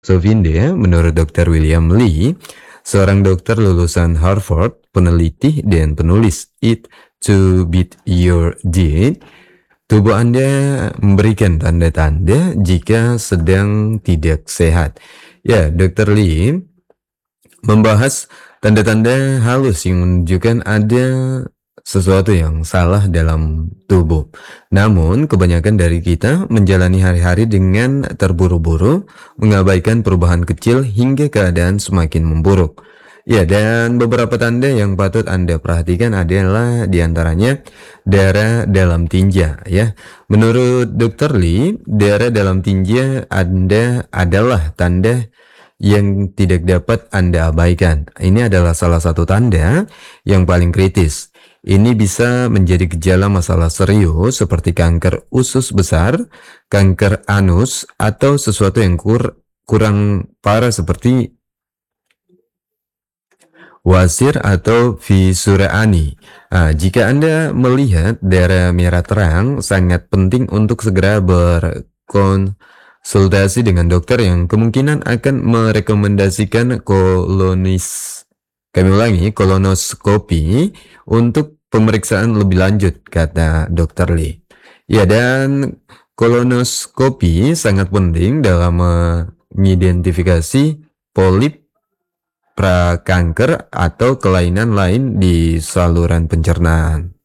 Sovinde, menurut Dr. William Lee, seorang dokter lulusan Harvard, peneliti dan penulis Eat to Beat Your Diet, tubuh Anda memberikan tanda-tanda jika sedang tidak sehat. Ya, Dr. Lee membahas tanda-tanda halus yang menunjukkan ada sesuatu yang salah dalam tubuh. Namun, kebanyakan dari kita menjalani hari-hari dengan terburu-buru, mengabaikan perubahan kecil hingga keadaan semakin memburuk. Ya, dan beberapa tanda yang patut Anda perhatikan adalah diantaranya darah dalam tinja. Ya, menurut Dr. Lee, darah dalam tinja Anda adalah tanda yang tidak dapat Anda abaikan. Ini adalah salah satu tanda yang paling kritis. Ini bisa menjadi gejala masalah serius seperti kanker usus besar, kanker anus, atau sesuatu yang kurang parah seperti wasir atau visuraani. Jika Anda melihat darah merah terang, sangat penting untuk segera berkonsultasi dengan dokter yang kemungkinan akan merekomendasikan kolonoskopi untuk pemeriksaan lebih lanjut, kata Dr. Lee. Ya, dan kolonoskopi sangat penting dalam mengidentifikasi polip, prakanker, atau kelainan lain di saluran pencernaan.